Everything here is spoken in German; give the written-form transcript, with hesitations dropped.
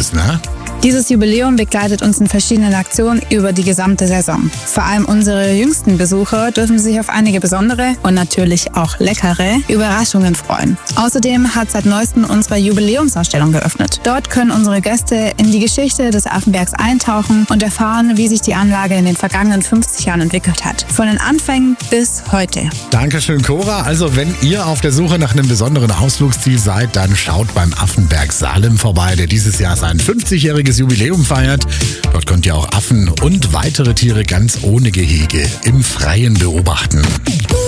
ist, ne? Dieses Jubiläum begleitet uns in verschiedenen Aktionen über die gesamte Saison. Vor allem unsere jüngsten Besucher dürfen sich auf einige besondere und natürlich auch leckere Überraschungen freuen. Außerdem hat seit neuestem unsere Jubiläumsausstellung geöffnet. Dort können unsere Gäste in die Geschichte des Affenbergs eintauchen und erfahren, wie sich die Anlage in den vergangenen 50 Jahren entwickelt hat. Von den Anfängen bis heute. Dankeschön, Cora. Also, wenn ihr auf der Suche nach einem besonderen Ausflugsziel seid, dann schaut beim Affenberg Salem vorbei, der dieses Jahr sein 50-jähriges Jubiläum feiert. Dort könnt ihr auch Affen und weitere Tiere ganz ohne Gehege im Freien beobachten.